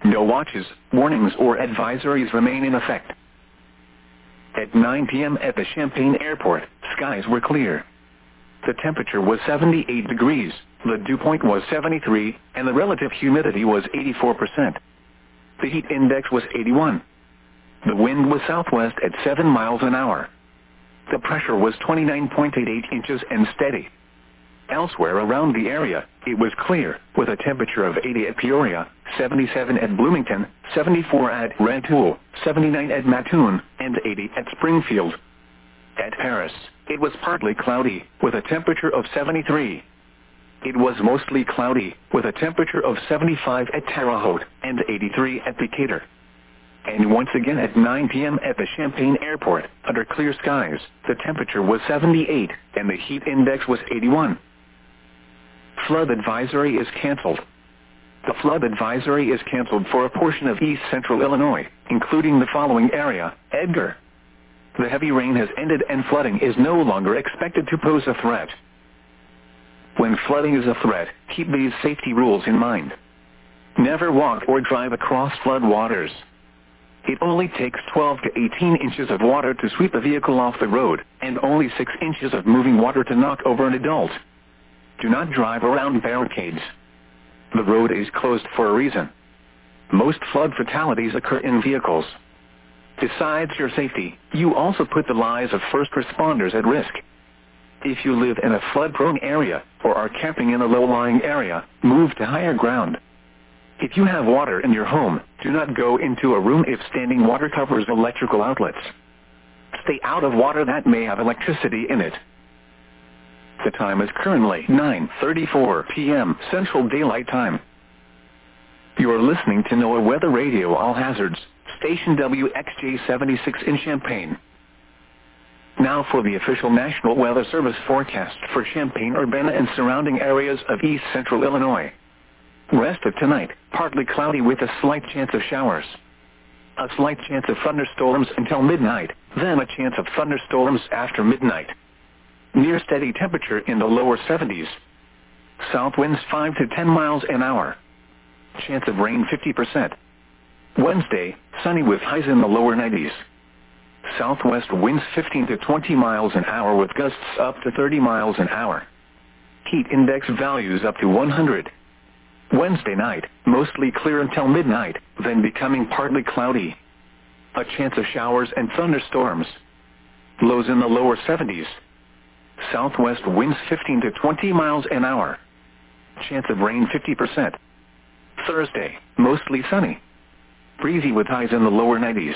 No watches, warnings or advisories remain in effect. At 9 p.m. at the Champaign Airport, skies were clear. The temperature was 78 degrees, the dew point was 73, and the relative humidity was 84%. The heat index was 81. The wind was southwest at 7 miles an hour. The pressure was 29.88 inches and steady. Elsewhere around the area, it was clear, with a temperature of 80 at Peoria, 77 at Bloomington, 74 at Rantoul, 79 at Mattoon, and 80 at Springfield. At Paris, it was partly cloudy, with a temperature of 73. It was mostly cloudy, with a temperature of 75 at Terre Haute, and 83 at Decatur. And once again at 9 p.m. at the Champaign Airport, under clear skies, the temperature was 78, and the heat index was 81. Flood advisory is canceled. The flood advisory is canceled for a portion of east central Illinois, including the following area: Edgar. The heavy rain has ended and flooding is no longer expected to pose a threat. When flooding is a threat, keep these safety rules in mind. Never walk or drive across flood waters. It only takes 12 to 18 inches of water to sweep a vehicle off the road, and only 6 inches of moving water to knock over an adult. Do not drive around barricades. The road is closed for a reason. Most flood fatalities occur in vehicles. Besides your safety, you also put the lives of first responders at risk. If you live in a flood-prone area, or are camping in a low-lying area, move to higher ground. If you have water in your home, do not go into a room if standing water covers electrical outlets. Stay out of water that may have electricity in it. The time is currently 9:34 p.m. Central Daylight Time. You are listening to NOAA Weather Radio All Hazards, station WXJ-76 in Champaign. Now for the official National Weather Service forecast for Champaign-Urbana and surrounding areas of east central Illinois. Rest of tonight, partly cloudy with a slight chance of showers. A slight chance of thunderstorms until midnight, then a chance of thunderstorms after midnight. Near steady temperature in the lower 70s. South winds 5 to 10 miles an hour. Chance of rain 50%. Wednesday, sunny with highs in the lower 90s. Southwest winds 15 to 20 miles an hour with gusts up to 30 miles an hour. Heat index values up to 100. Wednesday night, mostly clear until midnight, then becoming partly cloudy. A chance of showers and thunderstorms. Lows in the lower 70s. Southwest winds 15 to 20 miles an hour. Chance of rain 50%. Thursday, mostly sunny. Breezy with highs in the lower 90s.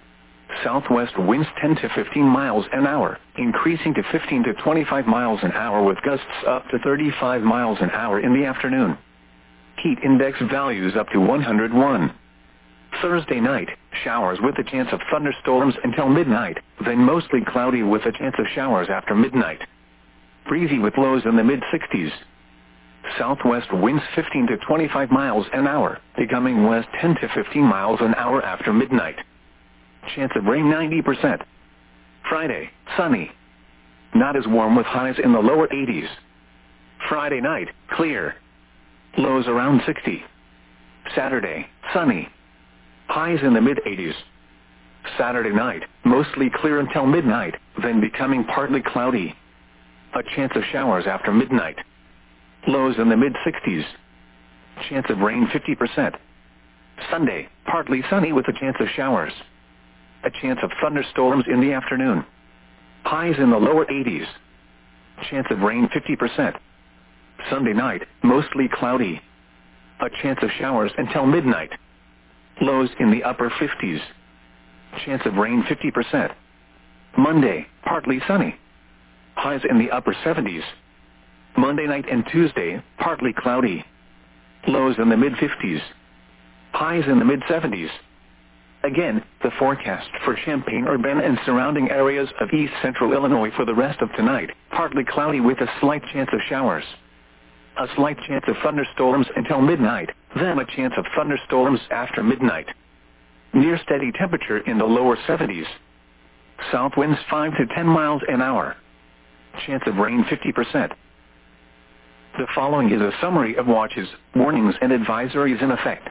Southwest winds 10 to 15 miles an hour, increasing to 15 to 25 miles an hour with gusts up to 35 miles an hour in the afternoon. Heat index values up to 101. Thursday night, showers with a chance of thunderstorms until midnight, then mostly cloudy with a chance of showers after midnight. Breezy with lows in the mid-60s. Southwest winds 15 to 25 miles an hour, becoming west 10 to 15 miles an hour after midnight. Chance of rain 90%. Friday, sunny. Not as warm with highs in the lower 80s. Friday night, clear. Lows around 60. Saturday, sunny. Highs in the mid-80s. Saturday night, mostly clear until midnight, then becoming partly cloudy. A chance of showers after midnight. Lows in the mid-60s. Chance of rain 50%. Sunday, partly sunny with a chance of showers. A chance of thunderstorms in the afternoon. Highs in the lower 80s. Chance of rain 50%. Sunday night, mostly cloudy. A chance of showers until midnight. Lows in the upper 50s. Chance of rain 50%. Monday, partly sunny. Highs in the upper 70s. Monday night and Tuesday, partly cloudy. Lows in the mid-50s. Highs in the mid-70s. Again, the forecast for Champaign-Urbana and surrounding areas of east central Illinois for the rest of tonight, partly cloudy with a slight chance of showers. A slight chance of thunderstorms until midnight, then a chance of thunderstorms after midnight. Near steady temperature in the lower 70s. South winds 5 to 10 miles an hour. Chance of rain 50%. The following is a summary of watches, warnings and advisories in effect.